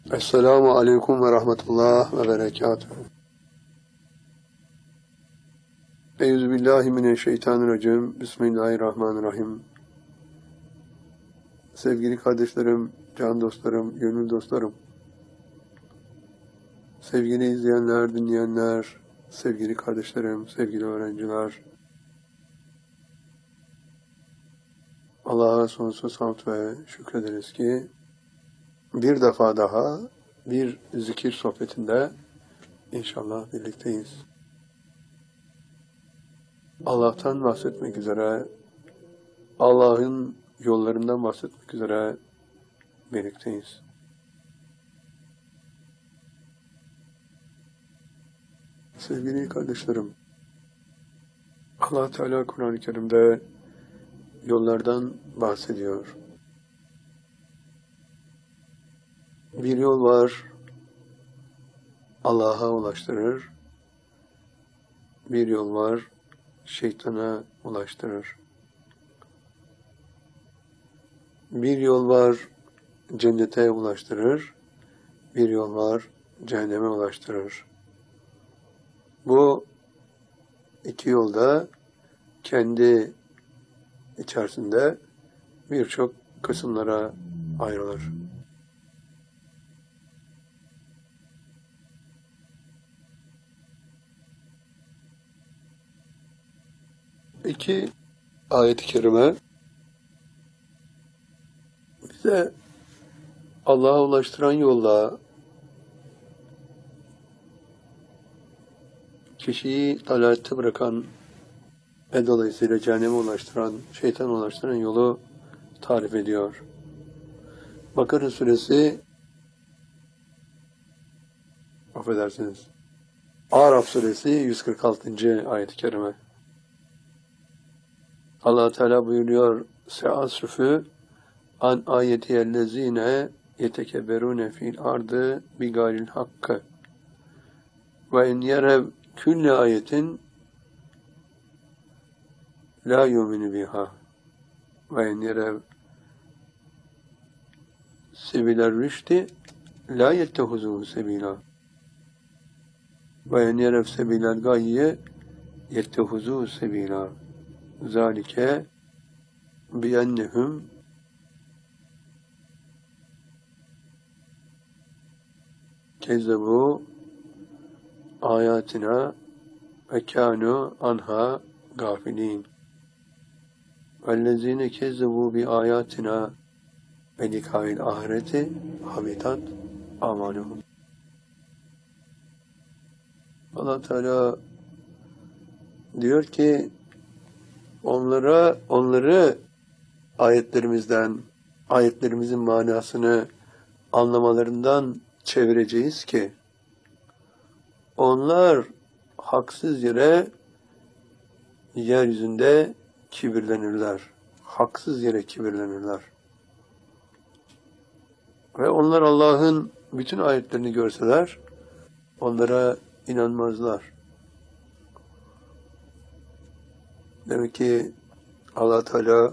Esselamu Aleyküm ve Rahmetullah ve Berekatuhu. Euzubillahimineşşeytanirracim. Bismillahirrahmanirrahim. Sevgili kardeşlerim, can dostlarım, gönül dostlarım, sevgili izleyenler, dinleyenler, sevgili kardeşlerim, sevgili öğrenciler, Allah'a sonsuz hamd ve şükrederiz ki bir defa daha bir zikir sohbetinde inşallah birlikteyiz. Allah'tan bahsetmek üzere, Allah'ın yollarından bahsetmek üzere birlikteyiz. Sevgili kardeşlerim, Allah Teala Kur'an-ı Kerim'de yollardan bahsediyor. Bir yol var, Allah'a ulaştırır. Bir yol var, şeytana ulaştırır. Bir yol var, cennete ulaştırır. Bir yol var, cehenneme ulaştırır. Bu iki yolda kendi içerisinde birçok kısımlara ayrılır. İki ayet-i kerime bize Allah'a ulaştıran yolla kişiyi dalalette bırakan ve dolayısıyla cehenneme ulaştıran, şeytana ulaştıran yolu tarif ediyor. Bakara suresi, affedersiniz, Araf suresi 146. ayet-i kerime. Allah Teala buyuruyor: "Se'asrifu an ayetiyellezine yetekebberune fil ardı bigayril hakkı ve in yerev külle ayetin la yuminu biha ve in yerev sebiler rüşti la yettehuzuhu sebila ve in yerev sebiler gayye yettehuzuhu sebila zalike biyennehum kezzebu ayatina ve kânû anha gafilin. Vellezîne kezzebu bi ayatina ve likâil ahireti habitat amaluhum." Allah Teala diyor ki onları ayetlerimizden, ayetlerimizin manasını anlamalarından çevireceğiz ki onlar haksız yere yeryüzünde kibirlenirler. Haksız yere kibirlenirler. Ve onlar Allah'ın bütün ayetlerini görseler onlara inanmazlar. Demek ki Allah Teala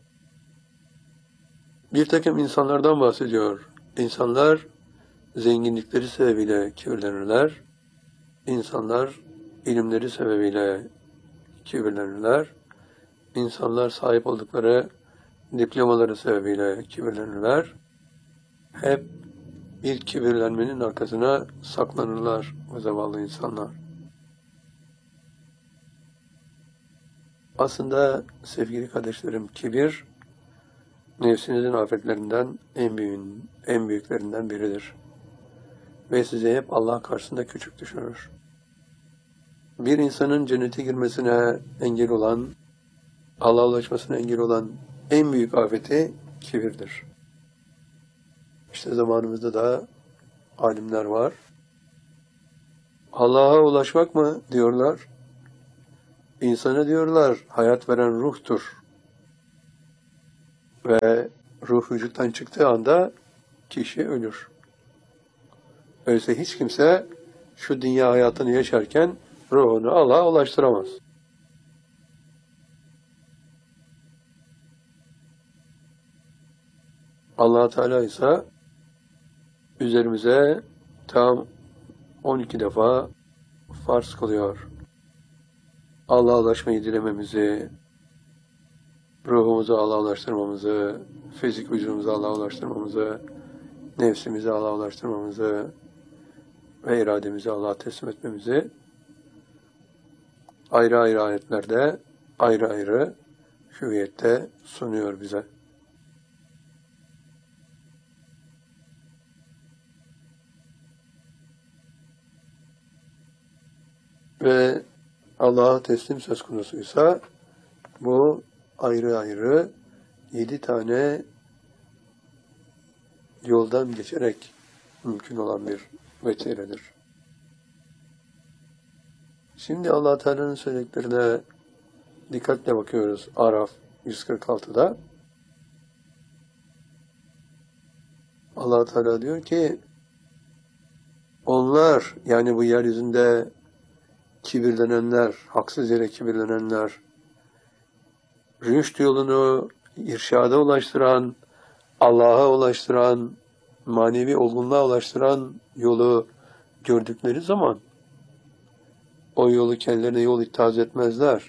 bir takım insanlardan bahsediyor. İnsanlar zenginlikleri sebebiyle kibirlenirler. İnsanlar ilimleri sebebiyle kibirlenirler. İnsanlar sahip oldukları diplomaları sebebiyle kibirlenirler. Hep bir kibirlenmenin arkasına saklanırlar o zavallı insanlar. Aslında sevgili kardeşlerim, kibir nefsinizin afetlerinden en büyüklerinden biridir. Ve sizi hep Allah karşısında küçük düşürür. Bir insanın cennete girmesine engel olan, Allah'a ulaşmasına engel olan en büyük afeti kibirdir. İşte zamanımızda da alimler var. Allah'a ulaşmak mı diyorlar? İnsana diyorlar hayat veren ruhtur. Ve ruh vücuttan çıktığı anda kişi ölür. Öyleyse hiç kimse şu dünya hayatını yaşarken ruhunu Allah'a ulaştıramaz. Allah Teala ise üzerimize tam 12 defa farz kılıyor. Allah'a ulaşmayı dilememizi, ruhumuzu Allah'a ulaştırmamızı, fizik vücudumuzu Allah'a ulaştırmamızı, nefsimizi Allah'a ulaştırmamızı ve irademizi Allah'a teslim etmemizi ayrı ayrı ayetlerde, ayrı ayrı hüviyette sunuyor bize. Ve Allah'a teslim söz konusuysa bu ayrı ayrı 7 tane yoldan geçerek mümkün olan bir vesiledir. Şimdi Allah Teala'nın söylediklerine dikkatle bakıyoruz. Araf 146'da. Allah Teala diyor ki onlar, yani bu yeryüzünde kibirlenenler, haksız yere kibirlenenler, rüşt yolunu irşada ulaştıran, Allah'a ulaştıran, manevi olgunluğa ulaştıran yolu gördükleri zaman o yolu kendilerine yol ittihaz etmezler.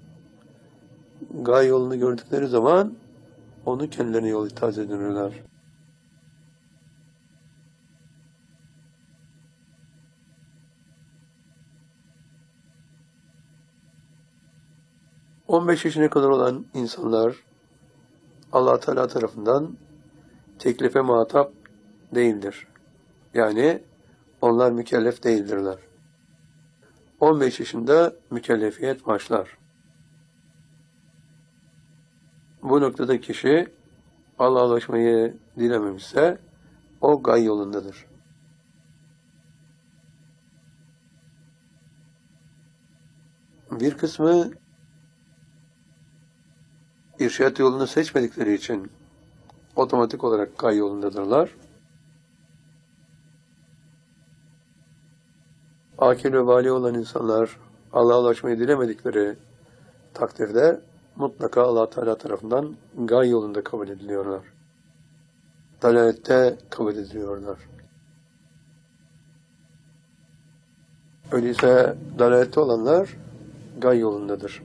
Gay yolunu gördükleri zaman onu kendilerine yol ittihaz edinirler. ...15 yaşına kadar olan insanlar Allah Teala tarafından teklife muhatap değildir. Yani onlar mükellef değildirler. 15 yaşında mükellefiyet başlar. Bu noktada kişi Allah'a ulaşmayı dilememişse o gay yolundadır. Bir kısmı irşad yolunu seçmedikleri için otomatik olarak gay yolundadırlar. Akil ve vali olan insanlar Allah'a ulaşmayı dilemedikleri takdirde mutlaka Allah Teala tarafından gay yolunda kabul ediliyorlar. Dalalette kabul ediliyorlar. Öyleyse dalalette olanlar gay yolundadır.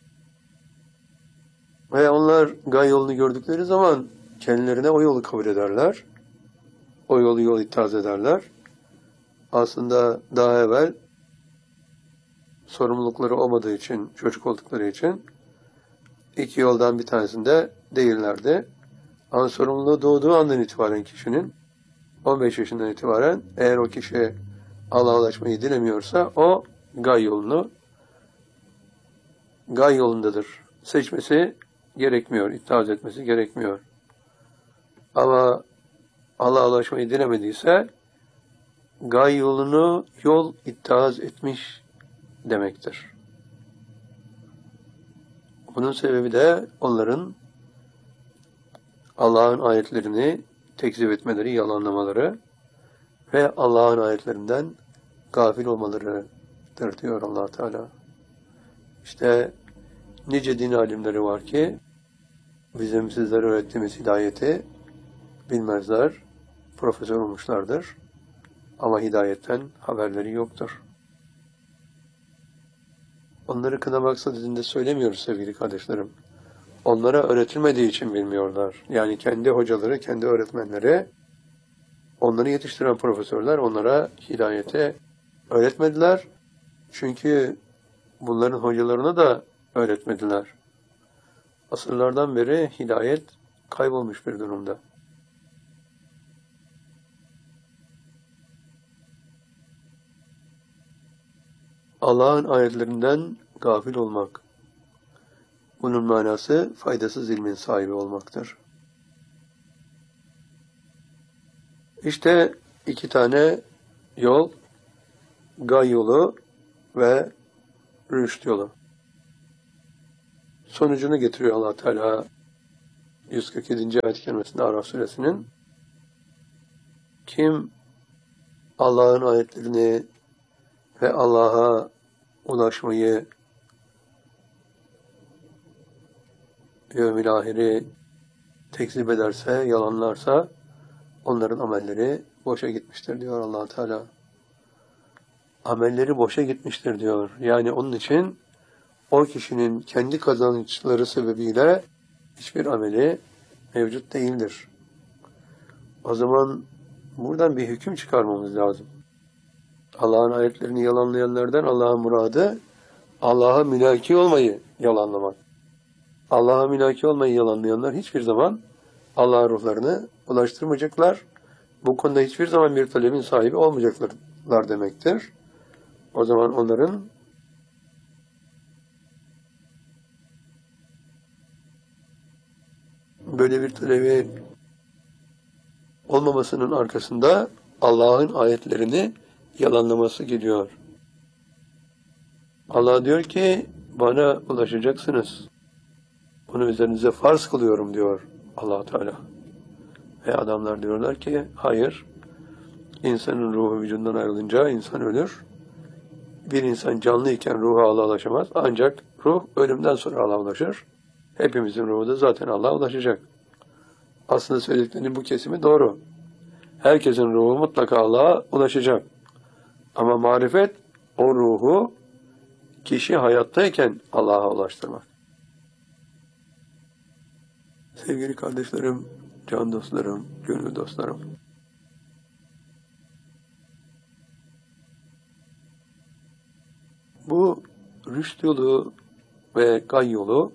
Ve onlar gay yolunu gördükleri zaman kendilerine o yolu kabul ederler. O yolu yol ittihaz ederler. Aslında daha evvel sorumlulukları olmadığı için, çocuk oldukları için iki yoldan bir tanesinde değillerdi. Ama sorumluluğu doğduğu andan itibaren kişinin 15 yaşından itibaren eğer o kişi Allah'a ulaşmayı dilemiyorsa o gay yolundadır. Seçmesi gerekmiyor, ittihaz etmesi gerekmiyor. Ama Allah'a ulaşmayı dilemediyse gay yolunu yol ittihaz etmiş demektir. Bunun sebebi de onların Allah'ın ayetlerini tekzip etmeleri, yalanlamaları ve Allah'ın ayetlerinden gafil olmalarıdır diyor Allah Teala. İşte nice din alimleri var ki bizim sizlere öğrettiğimiz hidayeti bilmezler, profesör olmuşlardır ama hidayetten haberleri yoktur. Onları kınamak sadedinde söylemiyoruz sevgili kardeşlerim. Onlara öğretilmediği için bilmiyorlar. Yani kendi hocaları, kendi öğretmenleri, onları yetiştiren profesörler onlara hidayeti öğretmediler. Çünkü bunların hocalarına da öğretmediler. Asırlardan beri hidayet kaybolmuş bir durumda. Allah'ın ayetlerinden gafil olmak. Bunun manası faydasız ilmin sahibi olmaktır. İşte iki tane yol, gay yolu ve rüşt yolu. Sonucunu getiriyor Allah Teala 147. ayet-i kerimesinde Araf suresinin. Kim Allah'ın ayetlerini ve Allah'a ulaşmayı, yevmil ahiri tekzip ederse, yalanlarsa onların amelleri boşa gitmiştir diyor Allah Teala. Amelleri boşa gitmiştir diyor. Yani onun için o kişinin kendi kazançları sebebiyle hiçbir ameli mevcut değildir. O zaman buradan bir hüküm çıkarmamız lazım. Allah'ın ayetlerini yalanlayanlardan Allah'ın muradı Allah'a mülaki olmayı yalanlamak. Allah'a mülaki olmayı yalanlayanlar hiçbir zaman Allah'ın ruhlarını ulaştırmayacaklar. Bu konuda hiçbir zaman bir talebin sahibi olmayacaklar demektir. O zaman onların böyle bir talebi olmamasının arkasında Allah'ın ayetlerini yalanlaması geliyor. Allah diyor ki bana ulaşacaksınız. Bunu üzerinize farz kılıyorum diyor Allah Teala. Ve adamlar diyorlar ki hayır. İnsanın ruhu vücudundan ayrılınca insan ölür. Bir insan canlı iken ruhu Allah'a ulaşamaz. Ancak ruh ölümden sonra Allah'a ulaşır. Hepimizin ruhu da zaten Allah'a ulaşacak. Aslında söylediklerinin bu kesimi doğru. Herkesin ruhu mutlaka Allah'a ulaşacak. Ama marifet o ruhu kişi hayattayken Allah'a ulaştırmak. Sevgili kardeşlerim, can dostlarım, gönül dostlarım. Bu rüşt yolu ve gay yolu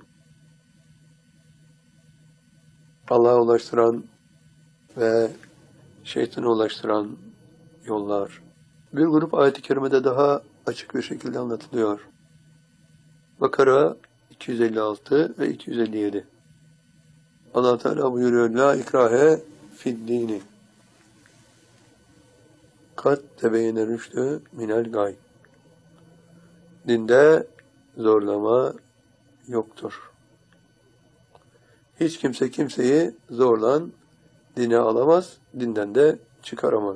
Allah'a ulaştıran ve şeytana ulaştıran yollar. Bir grup ayet-i kerimede daha açık bir şekilde anlatılıyor. Bakara 256 ve 257. Allah Teala buyuruyor: La ikrahe fid dini. Kat tebeyene rüştü minel gay. Dinde zorlama yoktur. Hiç kimse kimseyi zorlan dine alamaz, dinden de çıkaramaz.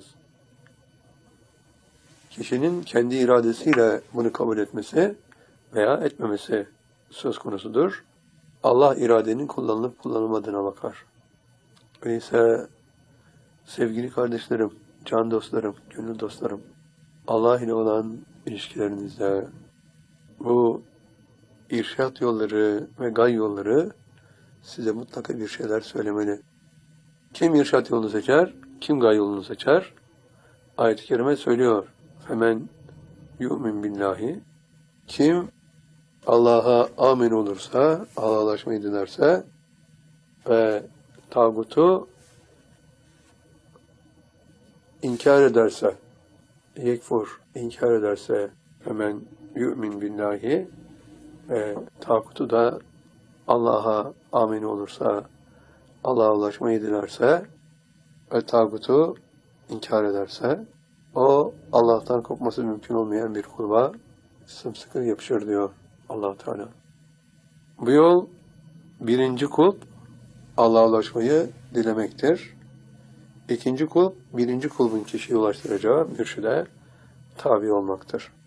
Kişinin kendi iradesiyle bunu kabul etmesi veya etmemesi söz konusudur. Allah iradenin kullanılıp kullanılmadığına bakar. Öyleyse sevgili kardeşlerim, can dostlarım, gönül dostlarım, Allah ile olan ilişkilerinizde bu irşat yolları ve gay yolları size mutlaka bir şeyler söylemeli. Kim irşat yolunu seçer, kim gay yolunu seçer? Ayet-i kerime söylüyor. Femen yu'min billahi. Kim Allah'a amin olursa, Allah'a ulaşmayı dilerse ve tağutu inkar ederse, yekfur, inkar ederse hemen yu'min billahi ve tağutu da Allah'a amin olursa, Allah'a ulaşmayı dilerse ve tağutu inkar ederse o Allah'tan kopması mümkün olmayan bir kulba sımsıkı yapışır diyor Allah Teala. Bu yol birinci kulp Allah'a ulaşmayı dilemektir. İkinci kulp birinci kulbun kişiyi ulaştıracağı mürşide tabi olmaktır.